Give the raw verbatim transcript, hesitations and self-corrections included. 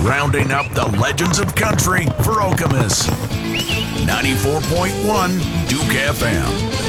rounding up the legends of country for Okemos. ninety-four point one Duke F M.